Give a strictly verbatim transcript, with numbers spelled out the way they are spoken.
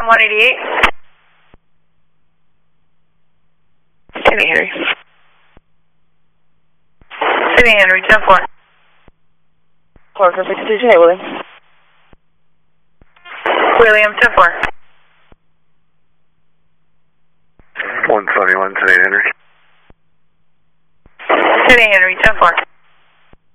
one eighty-eight. City Henry. City Henry, ten four. Clark for fifty-two, hey, William. William, ten four. one seventy-one, City Henry. City Henry, ten four.